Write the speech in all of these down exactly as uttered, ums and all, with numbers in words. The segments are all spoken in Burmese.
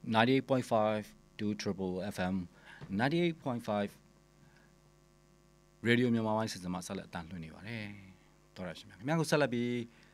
ninety-eight point five to Triple F M ninety-eight point five ရေဒီယိုမြန်မာပိုင်းစီစဉ်မှာဆက်လက်အသံလွှင့်နေပါတယ်တော်ရရှိမြခင်ဗျားကိုဆက်လက်ပြီး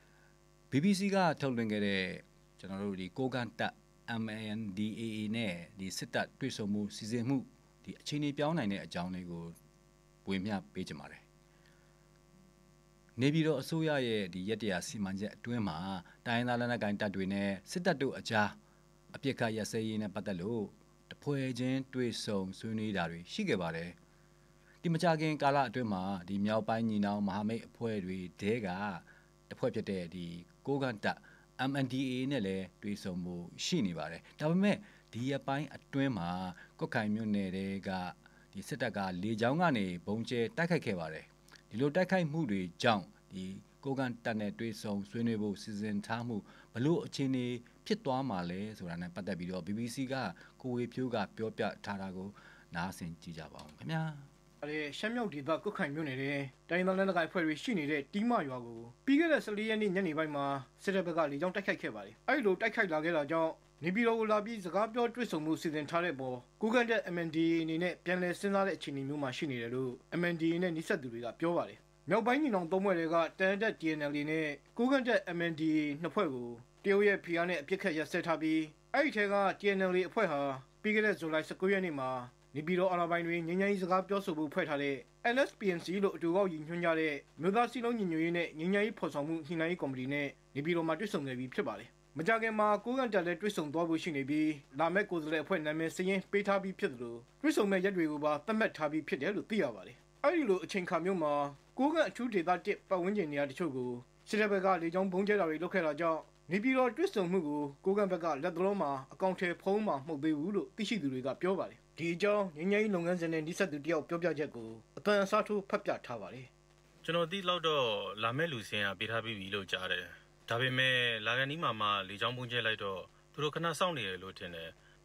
B B C ကထုတ်လွှင့်ခဲ့တဲ့ကျွန်တော်တို့ဒီကိုကန်တက် M N D A A နဲ့ဒီစစ်တပ်တွေ့ဆုံမှုစီစဉ်မှုဒီအခြေအနေပြောင်းနိုင်တဲ့အကြောင်းလေးကိုဝေမျှပေးကြပါတယ်နေပြည်တော်အစိုးရရဲ့ဒီရက်တရာစီမံချက်အတွင်းမှာတိုင်းသားလက်နက်ကိုင်တပ်တွေနဲ့စစ်တပ်တို့အကြားအပြစ်ခတ်ရက်စဲရေးနဲ့ပတ်သက်လို့တဖွဲ့ချင်းတွေ့ဆုံဆွေးနွေးတာတွေရှိခဲ့ပါတယ်ဒီမကြခင်ကာလအတွင်းမှာဒီမြောက်ပိုင်းညီနောင်မဟာမိတ်အဖွဲ့တွေတဲကတဖွဲ့ဖြစ်တဲ့ဒီကိုကန်တက် M N D A နဲ့လည်းတွေ့ဆုံမှုရှိနေပါတယ်ဒါပေမဲ့ဒီရပိုင်းအတွင်းမှာကွက်ခိုင်မြို့နယ်တွေကဒီစစ်တပ်ကလေကြောင်းကနေဘုံကျဲတိုက်ခိုက်ခဲ့ပါတယ်ဒီလိုတိုက်ခိုက်မှုတွေကြောင့်ဒီကိုကန်တက်နဲ့တွေ့ဆုံဆွေးနွေးဖို့စီစဉ်ထားမှုဘလို့အခြေအနေဖြစ်သွားမှာလဲဆိုတာနဲ့ပတ်သက်ပြီးတော့ B B C ကကိုဝေဖြိုးကပြောပြထားတာကိုနားဆင်ကြည့်ကြပါဦးခင်ဗျာအဲရှမ်းမြောက်ဒေသကွက်ခိုင်မြို့နယ်တဲ့တိုင်းသားလက်နက်ကိုင်အဖွဲ့တွေရှိနေတဲ့တီးမရွာကိုပြီးခဲ့တဲ့၁၄ရက်နေ့ညနေပိုင်းမှာစစ်တပ်ဘက်ကလေကြောင်းတိုက်ခိုက်ခဲ့ပါတယ်။အဲဒီလိုတိုက်ခိုက်လာခဲ့တာကြောင့်နေပြည်တော်ကိုလာပြီးစကားပြောတွေ့ဆုံမှုစီစဉ်ထားတဲ့ပေါ်ကိုကန်တက် M N D A အနေနဲ့ပြန်လည်စဉ်းစားတဲ့အခြေအနေမျိုးမှာရှိနေတယ်လို့ M N D A နဲ့နှိစက်သူတွေကပြောပါတယ်။မြောက်ပိုင်းညီနောင်သုံးဖွဲ့တွေကတန်တက် T N L A နဲ့ကိုကန်တက် M N D A နှစ်ဖွဲ့ကိုတရုတ်ရဲ့ဖိအားနဲ့အပြစ်ခတ်ရက်စဲထားပြီးအဲဒီထဲက T N L A အဖွဲ့ဟာပြီးခဲ့တဲ့ဇူလိုင်၁၉ရက်နေ့မှာနေပြည်တော်အာဏာပိုင်တွေငြိမ်းချမ်းရေးစကားပြောဆိုဖို့ဖွဲ့ထားတဲ့ N S P N C လို့အတူကောက်ရည်ညွှန်းကြတဲ့မြို့သားစည်းလုံးညီညွတ်ရေးနဲ့ငြိမ်းချမ်းရေးဖော်ဆောင်မှုညှိနှိုင်းရေးကော်မတီနဲ့နေပြည်တော်မှာတွေ့ဆုံခဲ့ပြီးဖြစ်ပါတယ်။မကြခင်မှာကိုကန်တက်လည်းတွေ့ဆုံသွားဖို့ရှိနေပြီးလာမယ့်ကိုယ်စားလှယ်အဖွဲ့နာမည်စရင်းပေးထားပြီးဖြစ်သလိုတွေ့ဆုံမဲ့ရက်တွေကိုပါသတ်မှတ်ထားပြီးဖြစ်တယ်လို့သိရပါတယ်။အဲဒီလိုအချိန်ခါမျိုးမှာကိုကန်အထူးဒေသတစ်ပတ်ဝန်းကျင်နေရာတချို့ကိုစစ်တပ်ဘက်ကလေကြောင်းဘုံကျဲတာတွေလုပ်ခဲ့တာကြောင့်နေပြည်တော်တွေ့ဆုံမှုကိုကိုကန်ဘက်ကလက်သလုံးမှာအကောင့်ထဲဖုံးမှာမှုတ်သေးဘူးလို့သိရှိသူတွေကပြောပါတယ်။ဒီအကြောင်းငင်းငယ်လုပ်ငန်းစဉ်နဲ့နှိစက်သူတယောက်ပြောပြချက်ကိုအတန်အစားထိုးဖတ်ပြထားပါတယ်။ကျွန်တော်သိလောက်တော့လာမဲ့လူစင်ကပေးထားပြီးပြီလို့ကြားတယ်။ဒါပေမဲ့လာကန်ဒီမှာမှလေချောင်းပုံကျဲလိုက်တော့သူတို့ခဏစောင့်နေတယ်လို့ထင်တယ်